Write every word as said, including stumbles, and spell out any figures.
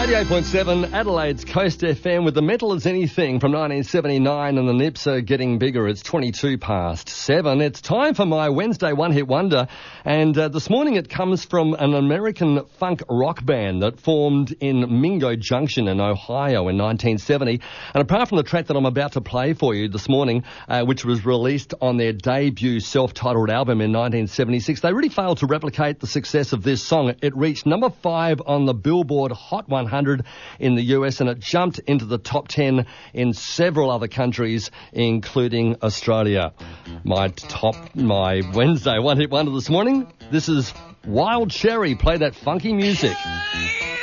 eighty-eight point seven, Adelaide's Coast F M with The Mental as Anything from nineteen seventy-nine, and the nips are getting bigger. It's twenty-two past seven. It's time for my Wednesday one-hit wonder, and uh, this morning it comes from an American funk rock band that formed in Mingo Junction in Ohio in nineteen seventy. And apart from the track that I'm about to play for you this morning, uh, which was released on their debut self-titled album in nineteen seventy-six, they really failed to replicate the success of this song. It reached number five on the Billboard Hot one hundred in the U S, and it jumped into the top ten in several other countries, including Australia. My top, my Wednesday one-hit wonder this morning, this is Wild Cherry. Play that funky music.